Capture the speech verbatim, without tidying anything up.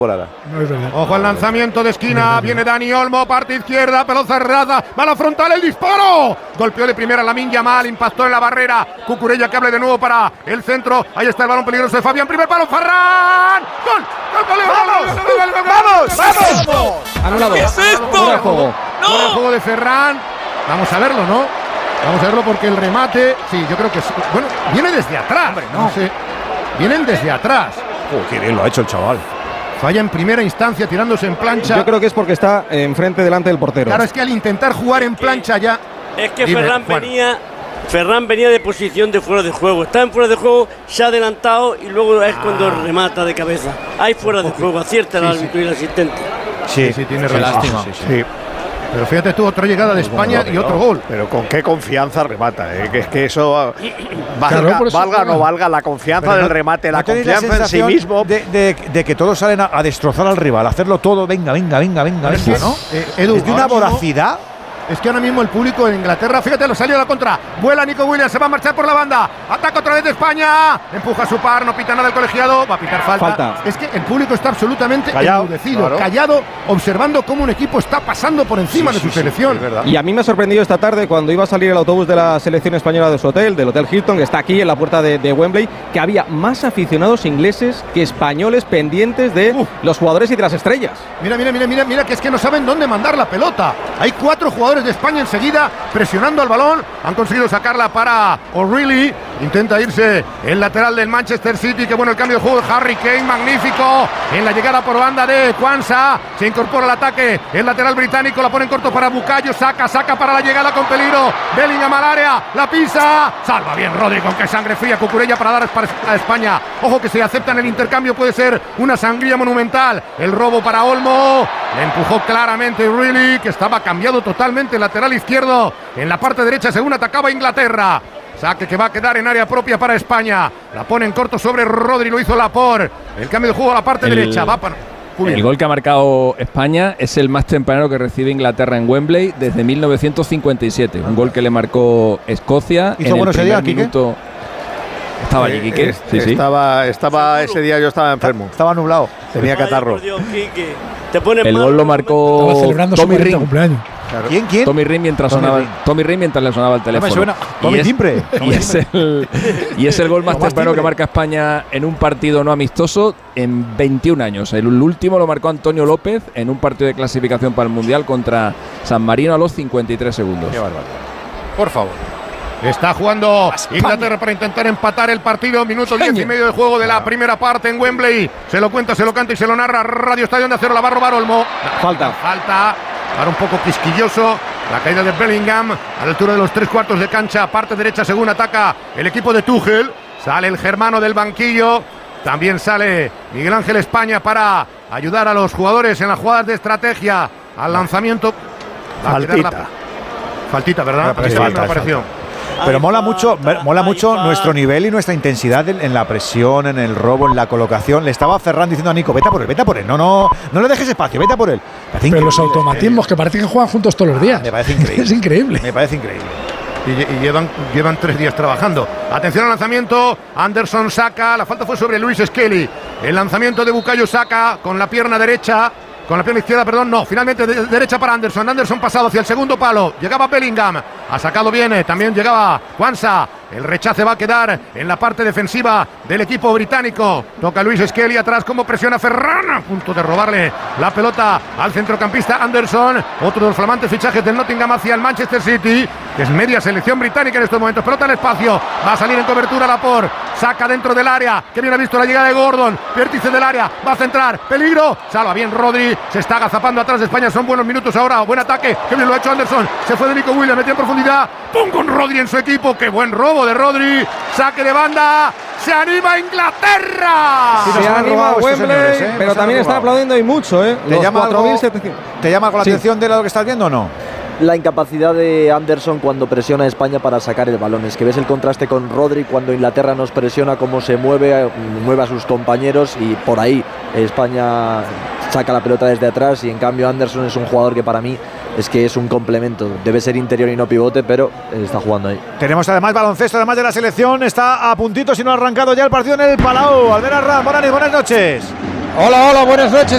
No es verdad. Ojo al lanzamiento de esquina, viene Dani Olmo, parte izquierda, pelota cerrada, mala frontal, el disparo. Golpeó de primera Lamine Yamal, impactó en la barrera. Cucurella que abre de nuevo para el centro. Ahí está el balón peligroso de Fabián, primer palo, Ferran. ¡Gol! ¡Gol, gol, gol! ¡Vamos! ¡Vamos! ¡Vamos! Anulado. ¿Qué es esto? Fuera de juego. ¡No! Fuera de juego de Ferran. Vamos a verlo, ¿no? Vamos a verlo porque el remate, sí, yo creo que sí. Bueno, viene desde atrás. Hombre, no. no sé. Vienen desde atrás. Oh, qué bien lo ha hecho el chaval. Falla en primera instancia tirándose en plancha. Yo creo que es porque está enfrente delante del portero. Claro, es que al intentar jugar en plancha ya. Es que Dime, Ferran Juan. venía, Ferran venía de posición de fuera de juego. Está en fuera de juego, se ha adelantado y luego es cuando Ah. remata de cabeza. Hay fuera de juego, acierta el Sí, árbitro y el asistente. Sí, sí, sí tiene Qué razón. lástima. Sí, sí, sí. Sí. Pero fíjate tú, otra llegada de España y otro gol. Pero con qué confianza remata, ¿eh? Que es que eso valga, Claro, por eso valga o no juega. valga la confianza Pero del no- remate, la ¿no tenéis confianza en sí sensación mismo. De, de- de que todos salen a, a destrozar al rival, a hacerlo todo, venga, venga, venga, venga, Pero es venga, que, ¿no? eh, Edu, es de una ahora mismo- voracidad. Es que ahora mismo el público en Inglaterra, fíjate, lo salió a la contra. Vuela Nico Williams, se va a marchar por la banda. Ataca otra vez de España. Empuja a su par, no pita nada el colegiado. Va a pitar falta. Falta. Es que el público está absolutamente Callado, enmudecido, claro. callado, observando cómo un equipo está pasando por encima Sí, de su sí, sí, selección. es verdad. Y a mí me ha sorprendido esta tarde cuando iba a salir el autobús de la selección española de su hotel, del Hotel Hilton, que está aquí en la puerta de, de Wembley, que había más aficionados ingleses que españoles pendientes de Uf. los jugadores y de las estrellas. Mira, mira, mira, mira, mira, que es que no saben dónde mandar la pelota. Hay cuatro jugadores de España enseguida presionando al balón. Han conseguido sacarla para O'Reilly. Intenta irse el lateral del Manchester City. Qué bueno el cambio de juego de Harry Kane, magnífico. En la llegada por banda de Kwanza. Se incorpora al ataque el lateral británico. La pone en corto para Bukayo. Saca, saca para la llegada con peligro. Bellingham al área. La pisa. Salva bien Rodri con que sangre fría. Cucurella para dar a España. Ojo que si aceptan el intercambio puede ser una sangría monumental. El robo para Olmo. Le empujó claramente O'Reilly, que estaba cambiado totalmente el lateral izquierdo. En la parte derecha según atacaba Inglaterra. Saque que va a quedar en área propia para España. La pone en corto sobre Rodri, lo hizo Laporte. El cambio de juego a la parte El- derecha. Va para... Uy, El gol que ha marcado España es el más temprano que recibe Inglaterra en Wembley desde mil novecientos cincuenta y siete. Un gol que le marcó Escocia ¿Hizo en el bueno ese día, primer Quique? minuto. Estaba allí, Quique. Eh, Sí, sí. Estaba, estaba ese día yo estaba enfermo. Estaba nublado. Tenía Vaya, catarro. por Dios, Quique. Te pones El mal gol lo en un marcó Estaba celebrando su Tommy cuarenta Ring. cumpleaños. ¿Quién, quién? Tommy Ring mientras Tommy sonaba Ring. Tommy Ring mientras le sonaba el No teléfono. me suena. Y Tommy es- Timbre. Y es, el, y es el gol más Tomás temprano que Timbre. marca España en un partido no amistoso en veintiún años. El último lo marcó Antonio López en un partido de clasificación para el Mundial contra San Marino a los cincuenta y tres segundos. Qué barbaridad. por favor. Está jugando Inglaterra para intentar empatar el partido. Minuto diez y medio de juego de la primera parte en Wembley. Se lo cuenta, se lo canta y se lo narra Radio Estadio de Acero. La va a robar Olmo. Falta. Falta. Ahora un poco quisquilloso. La caída de Bellingham a la altura de los tres cuartos de cancha. Parte derecha según ataca el equipo de Tuchel. Sale el germano del banquillo. También sale Miguel Ángel España para ayudar a los jugadores en las jugadas de estrategia. Al lanzamiento. Va a quedar la- Faltita. Faltita, ¿verdad? Me parece A mí falta, me pareció. Pero Hay mola mucho, falta, mola hay mucho falta. nuestro nivel y nuestra intensidad en, en la presión, en el robo, en la colocación. Le estaba Ferran diciendo a Nico, vete a por él, vete a por él. No, no, no le dejes espacio, vete a por él. Me parece Pero los increíble, automatismos que parece que juegan juntos todos los días. Me parece increíble. Es increíble. Me parece increíble. Y, y llevan, llevan tres días trabajando. Atención al lanzamiento. Anderson saca. La falta fue sobre Luis Skelly. El lanzamiento de Bukayo Saka con la pierna derecha. Con la pierna izquierda, perdón, no. Finalmente de, derecha para Anderson. Anderson pasado hacia el segundo palo. Llegaba Bellingham. Ha sacado bien. eh, También llegaba Kwanza. El rechace va a quedar en la parte defensiva del equipo británico. Toca Luis Skelly atrás. Como presiona Ferran. A punto de robarle la pelota al centrocampista Anderson. Otro de los flamantes fichajes del Nottingham hacia el Manchester City, que es media selección británica en estos momentos. Pelota en espacio. Va a salir en cobertura Laporte. Saca dentro del área. Que bien ha visto la llegada de Gordon. Vértice del área. Va a centrar. Peligro. Salva bien Rodri. Se está agazapando atrás de España. Son buenos minutos ahora. Buen ataque. Que bien lo ha hecho Anderson. Se fue de Nico Williams. Metió en profundidad. ¡Pum! Con Rodri en su equipo. ¡Qué buen robo de Rodri! Saque de banda. ¡Se anima Inglaterra! Sí, Se nos han anima robado estos Wembley, señores, ¿eh? pero Nos han también está robado. aplaudiendo y mucho, ¿eh? ¿Te Los llama, cuatro algo, mil setecientos. ¿Te llama algo la Sí. atención de lo que estás viendo o no? La incapacidad de Anderson cuando presiona a España para sacar el balón. Es que ves el contraste con Rodri cuando Inglaterra nos presiona, cómo se mueve, mueve a sus compañeros y por ahí España saca la pelota desde atrás y en cambio Anderson es un jugador que para mí es que es un complemento. Debe ser interior y no pivote, pero está jugando ahí. Tenemos además baloncesto, además de la selección. Está a puntito, si no ha arrancado ya el partido en el Palau. Albert Arran, buenas, buenas noches. Hola, hola, buenas noches.